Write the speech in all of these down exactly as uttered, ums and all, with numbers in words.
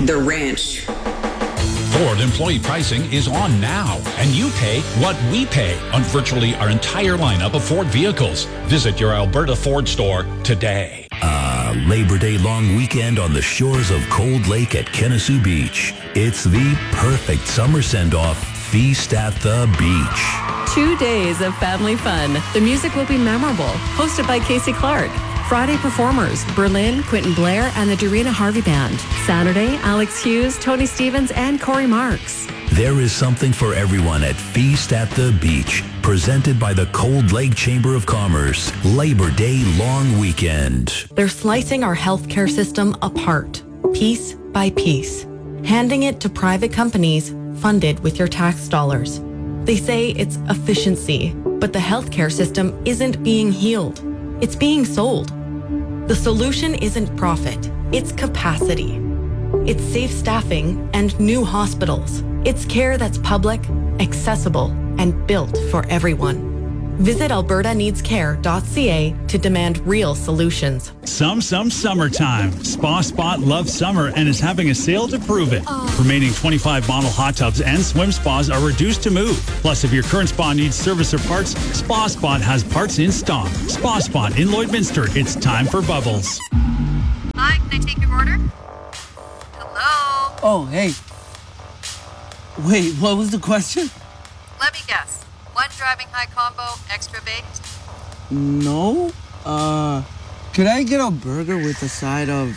The Ranch. Ford employee pricing is on now, and you pay what we pay on virtually our entire lineup of Ford vehicles. Visit your Alberta Ford store today. Ah, Labor Day long weekend on the shores of Cold Lake at Kennesaw Beach. It's the perfect summer send-off feast at the beach. Two days of family fun. The music will be memorable. Hosted by Casey Clark. Friday performers, Berlin, Quentin Blair, and the Dorina Harvey Band. Saturday, Alex Hughes, Tony Stevens, and Corey Marks. There is something for everyone at Feast at the Beach, presented by the Cold Lake Chamber of Commerce. Labor Day long weekend. They're slicing our healthcare system apart, piece by piece, handing it to private companies funded with your tax dollars. They say it's efficiency, but the healthcare system isn't being healed. It's being sold. The solution isn't profit, it's capacity. It's safe staffing and new hospitals. It's care that's public, accessible, and built for everyone. Visit alberta needs care dot c a to demand real solutions. Some, some summertime. Spa Spot loves summer and is having a sale to prove it. Oh. Remaining twenty-five model hot tubs and swim spas are reduced to move. Plus, if your current spa needs service or parts, Spa Spot has parts in stock. Spa Spot in Lloydminster. It's time for bubbles. Hi, can I take your order? Hello? Oh, hey. Wait, what was the question? Let me guess. One driving high combo, extra baked? No. Uh, could I get a burger with a side of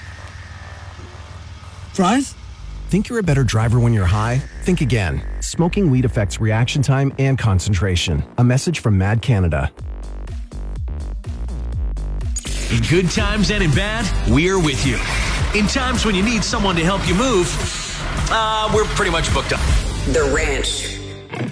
fries? Think you're a better driver when you're high? Think again. Smoking weed affects reaction time and concentration. A message from Mad Canada. In good times and in bad, we're with you. In times when you need someone to help you move, uh, we're pretty much booked up. The Ranch.